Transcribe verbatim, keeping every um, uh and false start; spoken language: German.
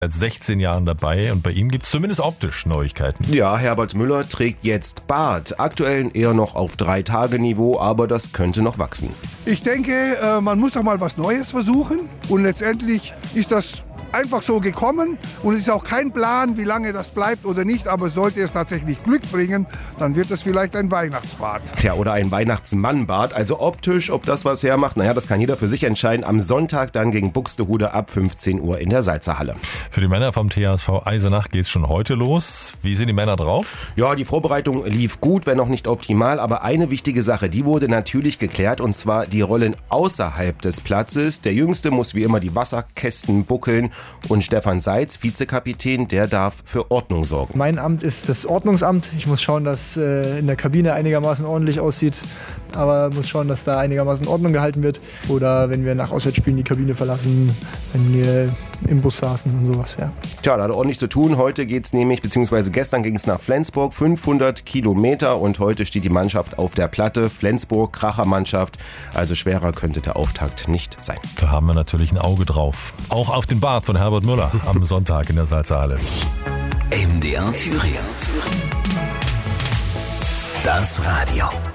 Seit sechzehn Jahren dabei und bei ihm gibt es zumindest optisch Neuigkeiten. Ja, Herbert Müller trägt jetzt Bart. Aktuell eher noch auf Drei-Tage-Niveau, aber das könnte noch wachsen. Ich denke, man muss doch mal was Neues versuchen und letztendlich ist das einfach so gekommen und es ist auch kein Plan, wie lange das bleibt oder nicht, aber sollte es tatsächlich Glück bringen, dann wird es vielleicht ein Weihnachtsbart. Tja, oder ein Weihnachtsmannbart, also optisch, ob das was hermacht, naja, das kann jeder für sich entscheiden. Am Sonntag dann gegen Buxtehude ab fünfzehn Uhr in der Salzerhalle. Für die Männer vom T H S V Eisenach geht es schon heute los. Wie sind die Männer drauf? Ja, die Vorbereitung lief gut, wenn noch nicht optimal, aber eine wichtige Sache, die wurde natürlich geklärt, und zwar die Rollen außerhalb des Platzes. Der Jüngste muss wie immer die Wasserkästen buckeln und Stefan Seitz, Vizekapitän, der darf für Ordnung sorgen. Mein Amt ist das Ordnungsamt. Ich muss schauen, dass äh, in der Kabine einigermaßen ordentlich aussieht, aber muss schauen, dass da einigermaßen Ordnung gehalten wird. Oder wenn wir nach Auswärtsspielen die Kabine verlassen, wenn wir im Bus saßen und sowas, ja. Tja, da hat er ordentlich zu tun. Heute geht's nämlich, beziehungsweise gestern ging es nach Flensburg, fünfhundert Kilometer, und heute steht die Mannschaft auf der Platte. Flensburg, Krachermannschaft, also schwerer könnte der Auftakt nicht sein. Da haben wir natürlich ein Auge drauf. Auch auf den Bart von Herbert Müller am Sonntag in der Salzerhalle. M D R Thüringen. Das Radio.